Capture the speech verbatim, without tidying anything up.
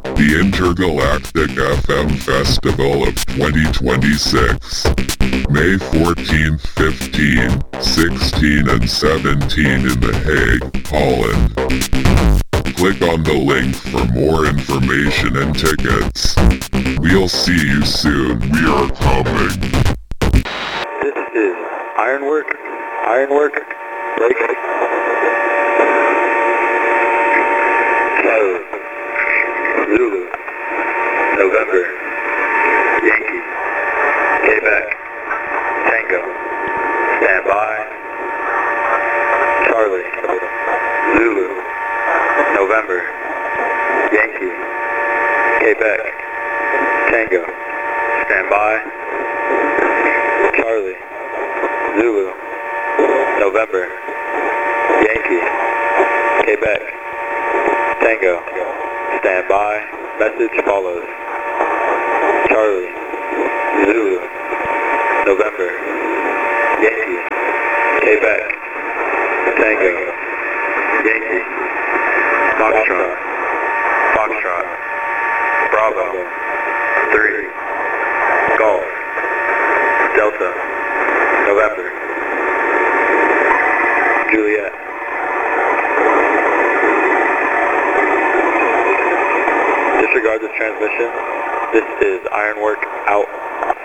the Intergalactic F M Festival of twenty twenty-six. May fourteenth, fifteenth, sixteenth, and seventeenth in The Hague, Holland. Click on the link for more information and tickets. We'll see you soon. We are coming. This is Ironwork, Ironwork, Lake. Kilo, Zulu, November, Yankee, Quebec, Tango, stand by, Charlie, Zulu, November, Yankee, Quebec, Tango, stand by, Charlie, Zulu, November, Yankee, Quebec, Tango, stand by, message follows, Charlie, Zulu, November, Yankee, Quebec, Tango, Yankee, Foxtrot, Foxtrot, Bravo, three, Golf, Delta, November, Juliet. Disregard this transmission. This is Ironwork out.